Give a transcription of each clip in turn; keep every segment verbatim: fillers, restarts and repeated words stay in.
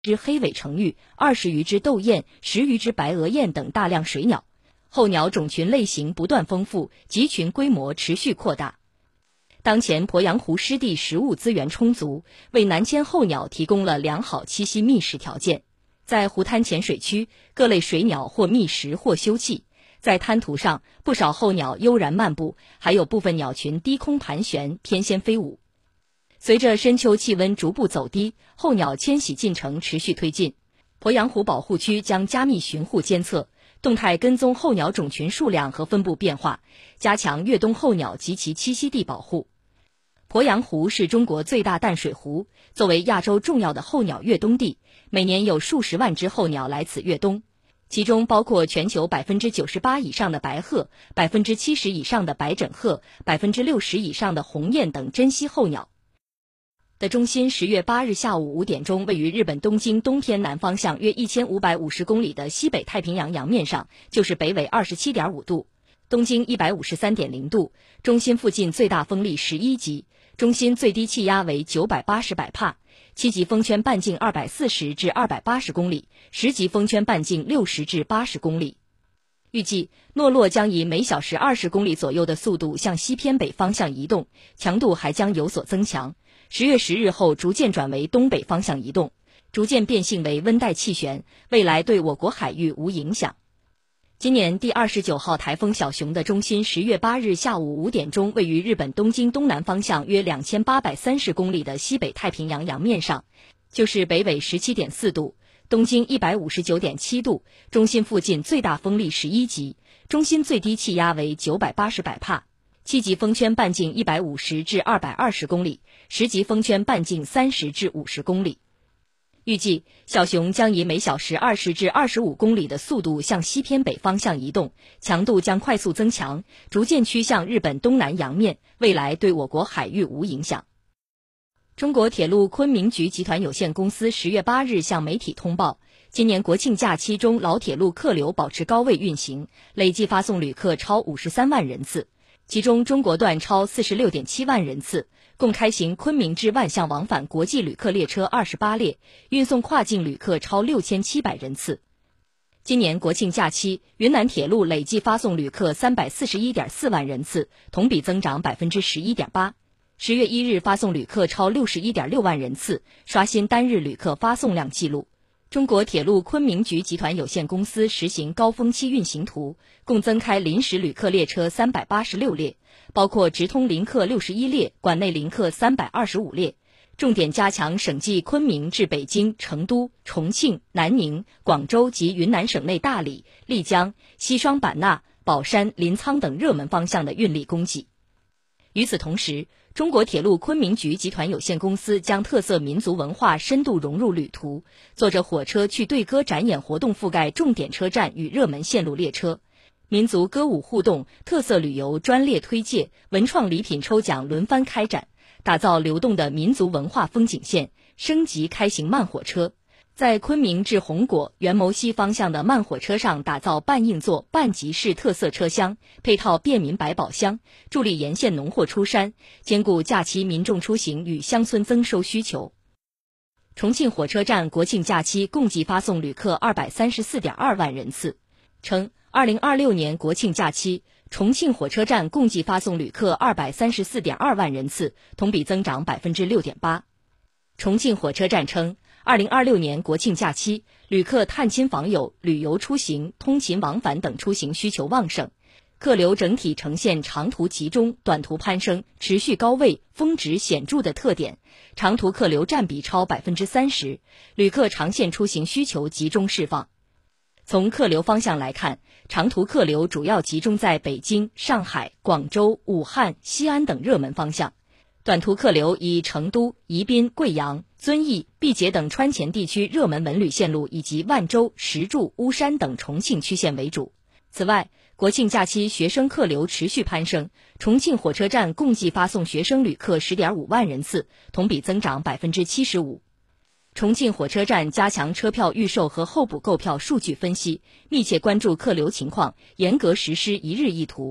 只黑尾成鹬、二十余只斗雁、十余只白额雁等大量水鸟。候鸟种群类型不断丰富，集群规模持续扩大。当前鄱阳湖湿地食物资源充足，为南迁候鸟提供了良好栖息觅食条件。在湖滩浅水区，各类水鸟或觅食或休憩。在滩涂上，不少候鸟悠然漫步，还有部分鸟群低空盘旋，翩跹飞舞。随着深秋气温逐步走低，候鸟迁徙进程持续推进。鄱阳湖保护区将加密巡护监测，动态跟踪候鸟种群数量和分布变化，加强越冬候鸟及其栖息地保护。鄱阳湖是中国最大淡水湖，作为亚洲重要的候鸟越冬地，每年有数十万只候鸟来此越冬，其中包括全球 百分之九十八 以上的白鹤、百分之七十 以上的白枕鹤、百分之六十 以上的鸿雁等珍稀候鸟。的中心十月八日下午五点钟，位于日本东京东偏南方向约一千五百五十公里的西北太平洋洋面上，就是北纬 二十七点五度，东经 一百五十三点零度，中心附近最大风力十一级，中心最低气压为九百八十百帕，七级风圈半径二百四十至二百八十公里，十级风圈半径六十至八十公里。预计诺洛将以每小时二十公里左右的速度向西偏北方向移动，强度还将有所增强。十月十日后逐渐转为东北方向移动，逐渐变性为温带气旋，未来对我国海域无影响。今年第二十九号台风小熊的中心十月八日下午五点钟位于日本东京东南方向约两千八百三十公里的西北太平洋洋面上，就是北纬 十七点四度，东经 一百五十九点七度，中心附近最大风力十一级，中心最低气压为九百八十百帕，七级风圈半径一百五十至二百二十公里，十级风圈半径三十至五十公里。预计小熊将以每小时二十至二十五公里的速度向西偏北方向移动，强度将快速增强，逐渐趋向日本东南洋面，未来对我国海域无影响。中国铁路昆明局集团有限公司十月八日向媒体通报，今年国庆假期中老铁路客流保持高位运行，累计发送旅客超五十三万人次，其中中国段超 四十六点七万人次，共开行昆明至万象往返国际旅客列车二十八列，运送跨境旅客超六千七百人次。今年国庆假期，云南铁路累计发送旅客 三百四十一点四万人次，同比增长 百分之十一点八。十月一日发送旅客超 六十一点六万人次，刷新单日旅客发送量纪录。中国铁路昆明局集团有限公司实行高峰期运行图，共增开临时旅客列车三百八十六列，包括直通临客六十一列，管内临客三百二十五列，重点加强省际昆明至北京、成都、重庆、南宁、广州及云南省内大理、丽江、西双版纳、保山、临沧等热门方向的运力供给。与此同时，中国铁路昆明局集团有限公司将特色民族文化深度融入旅途，坐着火车去对歌展演活动覆盖重点车站与热门线路列车，民族歌舞互动、特色旅游专列推介、文创礼品抽奖轮番开展，打造流动的民族文化风景线，升级开行慢火车。在昆明至红果、元谋西方向的慢火车上打造半硬座、半集式特色车厢，配套便民百宝箱，助力沿线农货出山，兼顾假期民众出行与乡村增收需求。重庆火车站国庆假期共计发送旅客 二百三十四点二万人次，称二零二六年国庆假期，重庆火车站共计发送旅客 二百三十四点二万人次，同比增长 百分之六点八。重庆火车站称，二零二六年国庆假期，旅客探亲访友、旅游出行、通勤往返等出行需求旺盛，客流整体呈现长途集中、短途攀升、持续高位、峰值显著的特点，长途客流占比超 百分之三十， 旅客长线出行需求集中释放。从客流方向来看，长途客流主要集中在北京、上海、广州、武汉、西安等热门方向，短途客流以成都、宜宾、贵阳、遵义、毕节等川黔地区热门文旅线路以及万州、石柱、巫山等重庆区线为主。此外，国庆假期学生客流持续攀升，重庆火车站共计发送学生旅客 十点五万人次，同比增长 百分之七十五。重庆火车站加强车票预售和候补购票数据分析，密切关注客流情况，严格实施一日一图。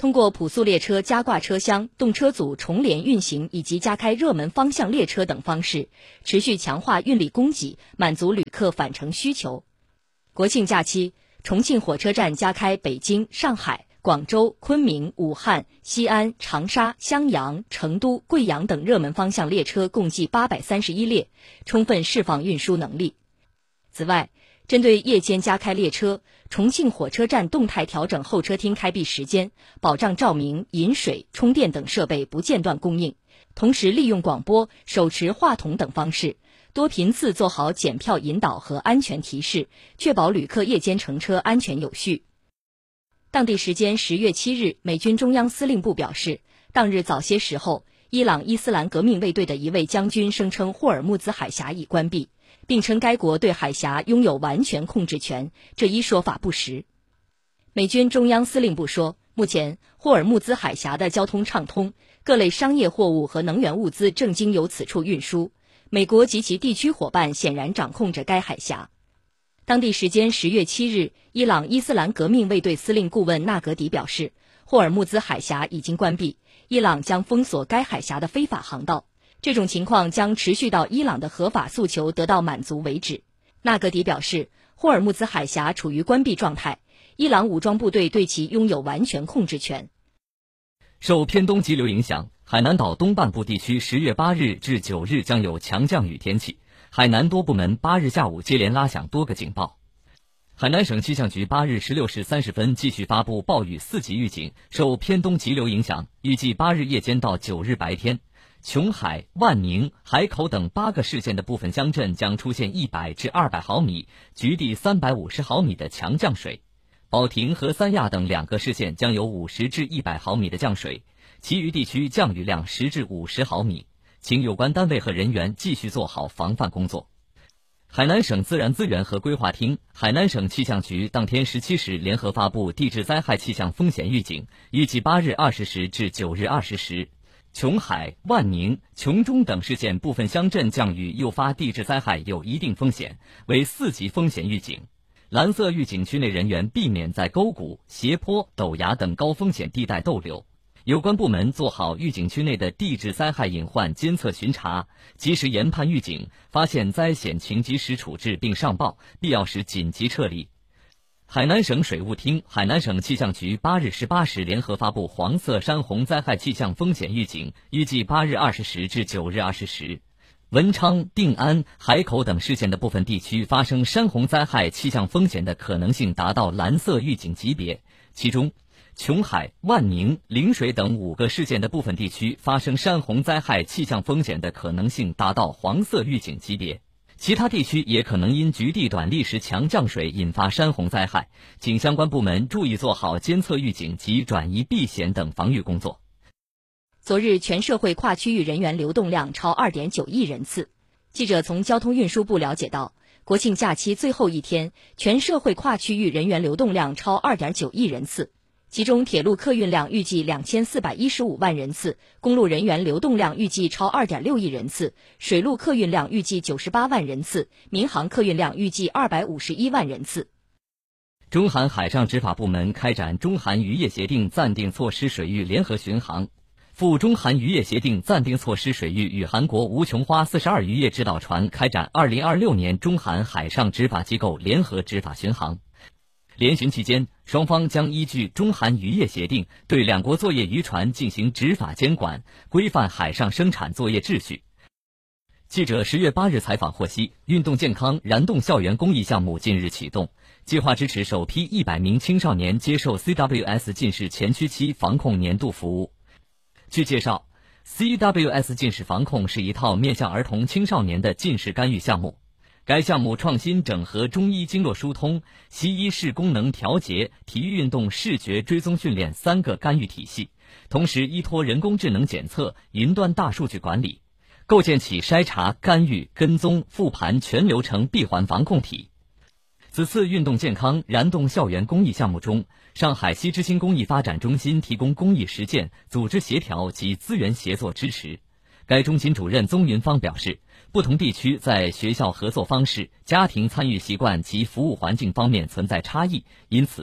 通过普速列车加挂车厢、动车组重联运行以及加开热门方向列车等方式，持续强化运力供给，满足旅客返程需求。国庆假期，重庆火车站加开北京、上海、广州、昆明、武汉、西安、长沙、襄阳、成都、贵阳等热门方向列车共计八百三十一列，充分释放运输能力。此外，针对夜间加开列车，重庆火车站动态调整候车厅开闭时间，保障照明、饮水、充电等设备不间断供应，同时利用广播、手持话筒等方式，多频次做好检票引导和安全提示，确保旅客夜间乘车安全有序。当地时间十月七日，美军中央司令部表示，当日早些时候，伊朗伊斯兰革命卫队的一位将军声称霍尔木兹海峡已关闭，并称该国对海峡拥有完全控制权，这一说法不实。美军中央司令部说，目前霍尔木兹海峡的交通畅通，各类商业货物和能源物资正经由此处运输，美国及其地区伙伴显然掌控着该海峡。当地时间十月七日，伊朗伊斯兰革命卫队司令顾问纳格迪表示，霍尔木兹海峡已经关闭，伊朗将封锁该海峡的非法航道，这种情况将持续到伊朗的合法诉求得到满足为止。纳格迪表示，霍尔木兹海峡处于关闭状态，伊朗武装部队对其拥有完全控制权。 受偏东急流影响，海南岛东半部地区十月八日至九日将有强降雨天气。海南多部门八日下午接连拉响多个警报。海南省气象局八日十六时三十分继续发布暴雨四级预警，受偏东急流影响，预计八日夜间到九日白天，琼海、万宁、海口等八个市县的部分乡镇将出现一百至二百毫米、局地三百五十毫米的强降水。保亭和三亚等两个市县将有五十至一百毫米的降水，其余地区降雨量十至五十毫米。请有关单位和人员继续做好防范工作。海南省自然资源和规划厅、海南省气象局当天十七时联合发布地质灾害气象风险预警，预计八日二十时至九日二十时，琼海、万宁、琼中等市县部分乡镇降雨诱发地质灾害有一定风险，为四级风险预警。蓝色预警区内人员避免在沟谷、斜坡、陡崖等高风险地带逗留。有关部门做好预警区内的地质灾害隐患监测巡查，及时研判预警，发现灾险情及时处置并上报，必要时紧急撤离。海南省水务厅、海南省气象局八日十八时联合发布黄色山洪灾害气象风险预警，预计八日二十时至九日二十时，文昌、定安、海口等市县的部分地区发生山洪灾害气象风险的可能性达到蓝色预警级别，其中琼海、万宁、陵水等五个市县的部分地区发生山洪灾害气象风险的可能性达到黄色预警级别，其他地区也可能因局地短历时强降水引发山洪灾害，请相关部门注意做好监测预警及转移避险等防御工作。 昨日全社会跨区域人员流动量超 二点九亿人次。记者从交通运输部了解到，国庆假期最后一天，全社会跨区域人员流动量超 二点九亿人次。其中铁路客运量预计两千四百一十五万人次，公路人员流动量预计超 二点六亿人次，水路客运量预计九十八万人次，民航客运量预计二百五十一万人次。 中韩海上执法部门开展中韩渔业协定暂定措施水域联合巡航，赴中韩渔业协定暂定措施水域与韩国吴琼花四十二渔业指导船开展二零二六年中韩海上执法机构联合执法巡航。联巡期间，双方将依据中韩渔业协定对两国作业渔船进行执法监管，规范海上生产作业秩序。记者十月八日采访获悉，运动健康燃动校园公益项目近日启动，计划支持首批一百名青少年接受 C W S 近视前驱期防控年度服务。据介绍， C W S 近视防控是一套面向儿童青少年的近视干预项目。该项目创新整合中医经络疏通、西医视功能调节、体育运动视觉追踪训练三个干预体系，同时依托人工智能检测、云端大数据管理，构建起筛查、干预、跟踪、复盘全流程闭环防控体。此次运动健康燃动校园公益项目中，上海西之星公益发展中心提供公益实践、组织协调及资源协作支持。该中心主任宗云芳表示，不同地区在学校合作方式、家庭参与习惯及服务环境方面存在差异，因此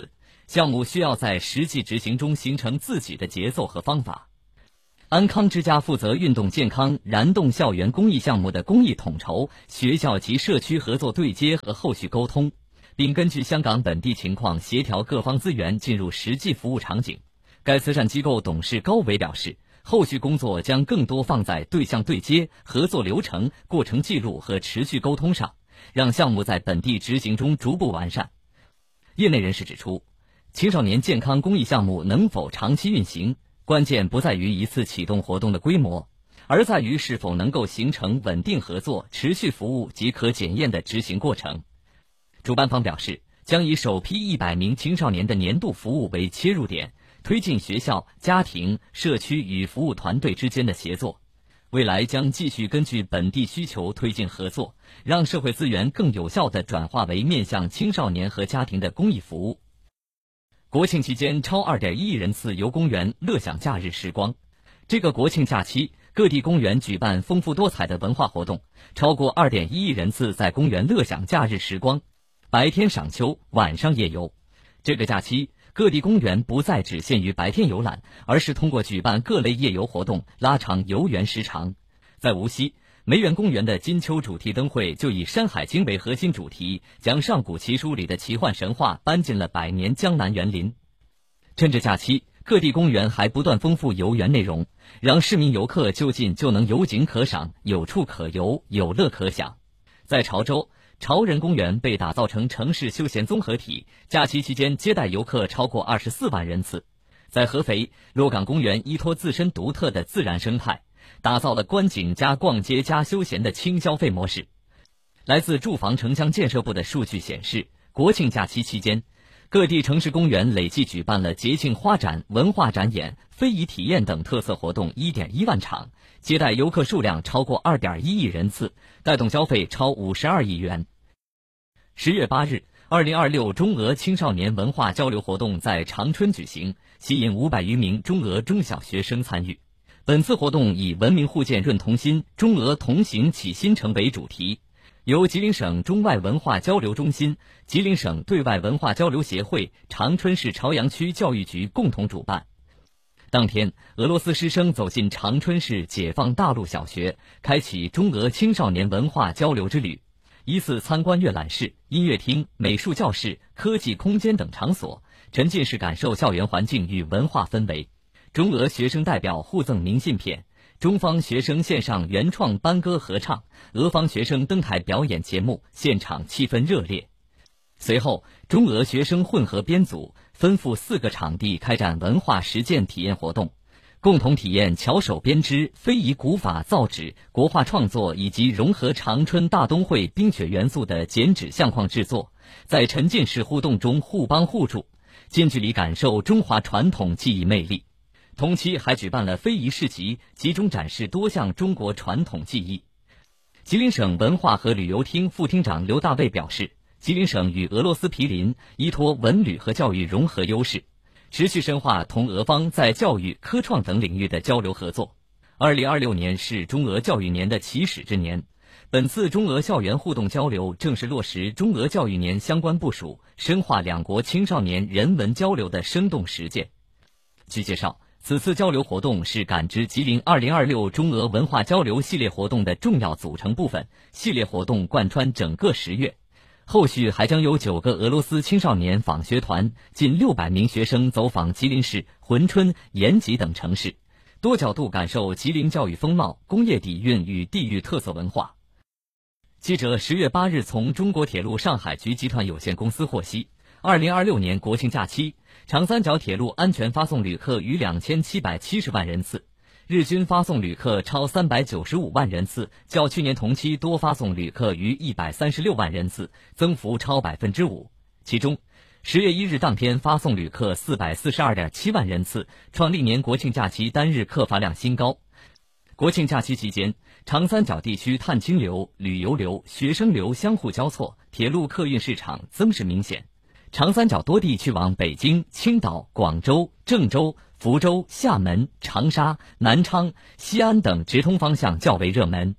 项目需要在实际执行中形成自己的节奏和方法。安康之家负责运动健康燃动校园公益项目的公益统筹、学校及社区合作对接和后续沟通，并根据香港本地情况协调各方资源进入实际服务场景。该慈善机构董事高伟表示，后续工作将更多放在对象对接、合作流程、过程记录和持续沟通上，让项目在本地执行中逐步完善。业内人士指出，青少年健康公益项目能否长期运行，关键不在于一次启动活动的规模，而在于是否能够形成稳定合作、持续服务及可检验的执行过程。主办方表示，将以首批一百名青少年的年度服务为切入点，推进学校、家庭、社区与服务团队之间的协作。未来将继续根据本地需求推进合作，让社会资源更有效地转化为面向青少年和家庭的公益服务。国庆期间超 二点一亿人次游公园乐享假日时光。这个国庆假期，各地公园举办丰富多彩的文化活动，超过 二点一亿人次在公园乐享假日时光，白天赏秋，晚上夜游。这个假期，各地公园不再只限于白天游览，而是通过举办各类夜游活动，拉长游园时长。在无锡，梅园公园的金秋主题灯会就以《山海经》为核心主题，将上古奇书里的奇幻神话搬进了百年江南园林。趁着假期，各地公园还不断丰富游园内容，让市民游客就近就能有景可赏，有处可游，有乐可享。在潮州，潮人公园被打造成城市休闲综合体，假期期间接待游客超过二十四万人次。在合肥，洛港公园依托自身独特的自然生态，打造了观景加逛街加休闲的轻消费模式。来自住房城乡建设部的数据显示，国庆假期期间，各地城市公园累计举办了节庆花展、文化展演、非遗体验等特色活动 一点一万场，接待游客数量超过 二点一亿人次，带动消费超五十二亿元。十月八日，二零二六中俄青少年文化交流活动在长春举行，吸引五百余名中俄中小学生参与。本次活动以文明互鉴润同心，中俄同行启新城为主题，由吉林省中外文化交流中心、吉林省对外文化交流协会、长春市朝阳区教育局共同主办。当天，俄罗斯师生走进长春市解放大路小学，开启中俄青少年文化交流之旅，依次参观阅览室、音乐厅、美术教室、科技空间等场所，沉浸式感受校园环境与文化氛围。中俄学生代表互赠明信片，中方学生献上原创班歌合唱，俄方学生登台表演节目，现场气氛热烈。随后，中俄学生混合编组，分赴四个场地开展文化实践体验活动，共同体验巧手编织、非遗古法造纸、国画创作以及融合长春大冬会冰雪元素的剪纸相框制作，在沉浸式互动中互帮互助，近距离感受中华传统技艺魅力。同期还举办了非遗市集，集中展示多项中国传统技艺。吉林省文化和旅游厅副厅长刘大卫表示，吉林省与俄罗斯毗邻，依托文旅和教育融合优势，持续深化同俄方在教育、科创等领域的交流合作。二零二六年是中俄教育年的起始之年，本次中俄校园互动交流正是落实中俄教育年相关部署，深化两国青少年人文交流的生动实践。据介绍，此次交流活动是感知吉林二零二六中俄文化交流系列活动的重要组成部分，系列活动贯穿整个十月。后续还将有九个俄罗斯青少年访学团，近六百名学生走访吉林市、珲春、延吉等城市，多角度感受吉林教育风貌、工业底蕴与地域特色文化。记者十月八日从中国铁路上海局集团有限公司获悉，二零二六年国庆假期，长三角铁路安全发送旅客逾两千七百七十万人次，日均发送旅客超三百九十五万人次，较去年同期多发送旅客逾一百三十六万人次，增幅超百分之五。其中，十月一日当天发送旅客四百四十二点七万人次，创历年国庆假期单日客发量新高。国庆假期期间，长三角地区探亲流、旅游流、学生流相互交错，铁路客运市场增势明显。长三角多地去往北京、青岛、广州、郑州、福州、厦门、长沙、南昌、西安等直通方向较为热门。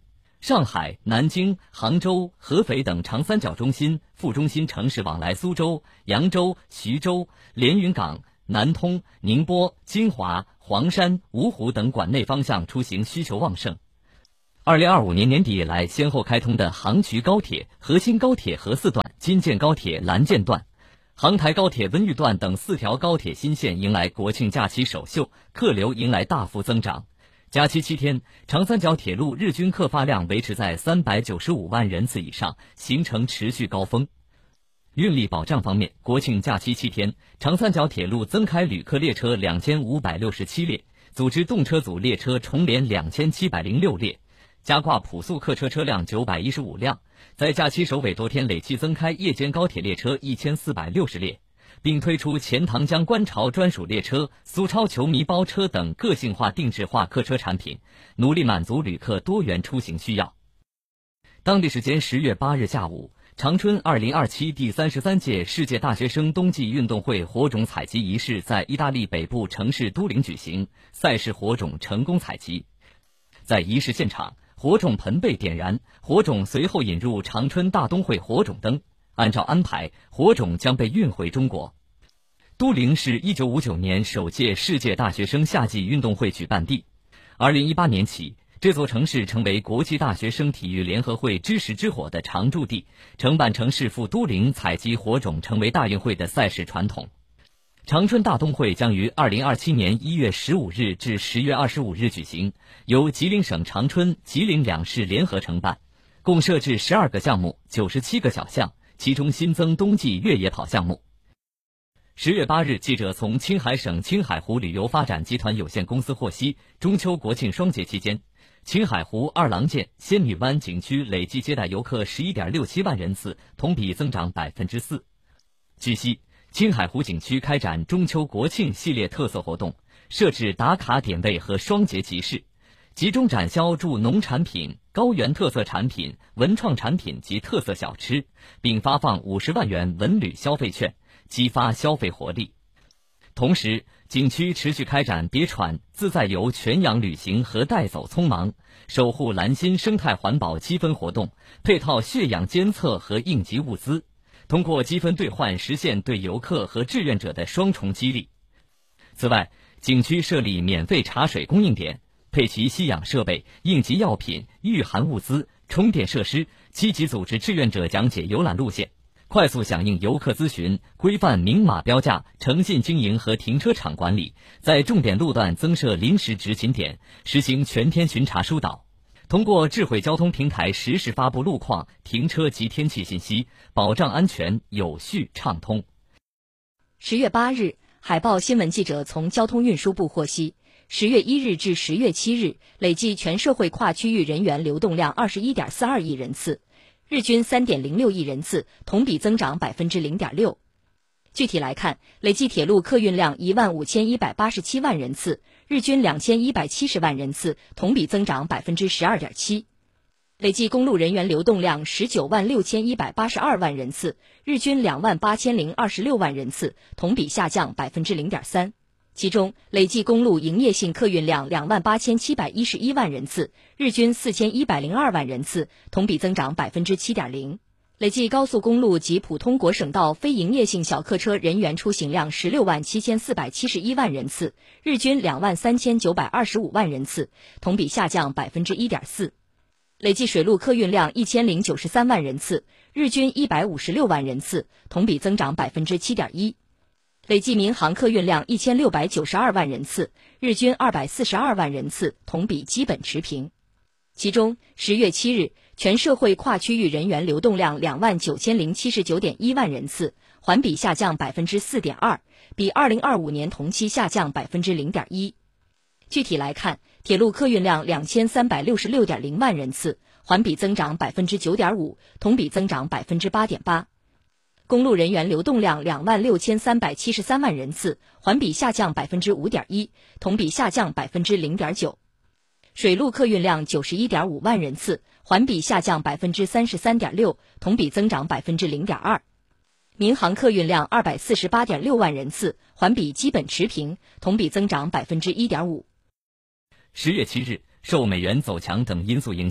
上海、南京、杭州、合肥等长三角中心、副中心城市往来苏州、扬州、徐州、连云港、南通、宁波、金华、黄山、芜湖等管内方向出行需求旺盛。二零二五年年底以来，先后开通的杭衢高铁、河新高铁河四段、京建高铁蓝建段、杭台高铁温榆段等四条高铁新线迎来国庆假期首秀，客流迎来大幅增长。假期七天，长三角铁路日均客发量维持在三百九十五万人次以上，形成持续高峰。运力保障方面，国庆假期七天，长三角铁路增开旅客列车两千五百六十七列，组织动车组列车重联两千七百零六列，加挂普速客车车辆九百一十五辆，在假期首尾多天累计增开夜间高铁列车一千四百六十列，并推出钱塘江观潮专属列车、苏超球迷包车等个性化定制化客车产品，努力满足旅客多元出行需要。当地时间十月八日下午，长春二零二七第三十三届世界大学生冬季运动会火种采集仪式在意大利北部城市都灵举行，赛事火种成功采集。在仪式现场，火种盆被点燃，火种随后引入长春大冬会火种灯，按照安排，火种将被运回中国。都灵是一九五九年首届世界大学生夏季运动会举办地。二零一八年起，这座城市成为国际大学生体育联合会知识之火的常驻地，承办城市赴都灵采集火种成为大运会的赛事传统。长春大冬会将于二零二七年一月十五日至十月二十五日举行，由吉林省长春、吉林两市联合承办，共设置十二个项目、九十七个小项，其中新增冬季越野跑项目。十月八日，记者从青海省青海湖旅游发展集团有限公司获悉，中秋国庆双节期间，青海湖二郎剑、仙女湾景区累计接待游客十一点六七万人次，同比增长百分之四。据悉，青海湖景区开展中秋国庆系列特色活动，设置打卡点位和双节集市，集中展销驻农产品、高原特色产品、文创产品及特色小吃，并发放五十万元文旅消费券，激发消费活力。同时，景区持续开展别闯自在游全氧旅行和带走匆忙、守护蓝心生态环保积分活动，配套血氧监测和应急物资，通过积分兑换实现对游客和志愿者的双重激励。此外，景区设立免费茶水供应点，配齐吸氧设备、应急药品、御寒物资、充电设施，积极组织志愿者讲解游览路线，快速响应游客咨询，规范明码标价、诚信经营和停车场管理，在重点路段增设临时执勤点，实行全天巡查疏导。通过智慧交通平台实时发布路况、停车及天气信息，保障安全有序畅通。 十月八日，海报新闻记者从交通运输部获悉，十月一日至十月七日，累计全社会跨区域人员流动量二十一点四二亿人次，日均三点零六亿人次，同比增长百分之零点六。具体来看，累计铁路客运量一万五千一百八十七万人次，日均两千一百七十万人次，同比增长百分之十二点七。累计公路人员流动量十九万六千一百八十二万人次，日均两万八千零二十六万人次，同比下降百分之零点三。其中，累计公路营业性客运量两万八千七百一十一万人次，日均四千一百零二万人次，同比增长百分之七点零。累计高速公路及普通国省道非营业性小客车人员出行量十六万七千四百七十一万人次，日均两万三千九百二十五万人次，同比下降百分之一点四。累计水陆客运量一千零九十三万人次，日均一百五十六万人次，同比增长百分之七点一。累计民航客运量一千六百九十二万人次，日均二百四十二万人次，同比基本持平。其中，十月七日，全社会跨区域人员流动量两万九千零七十九点一万人次，环比下降百分之四点二，比二零二五年同期下降百分之零点一。具体来看，铁路客运量两千三百六十六点零万人次，环比增长百分之九点五，同比增长百分之八点八。公路人员流动量两万六千三百七十三万人次，环比下降百分之五点一，同比下降百分之零点九。水陆客运量九十一点五万人次，环比下降百分之三十三点六，同比增长百分之零点二。民航客运量二百四十八点六万人次，环比基本持平，同比增长百分之一点五。 十月七日，受美元走强等因素影响，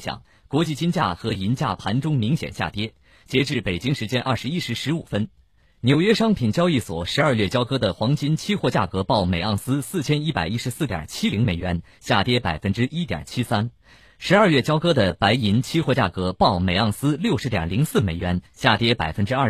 国际金价和银价盘中明显下跌。截至北京时间二十一时十五分，纽约商品交易所十二月交割的黄金期货价格报每盎司四千一百一十四点七零美元，下跌百分之一点七三。十二月交割的白银期货价格报每盎司六十点零四美元，下跌百分之二。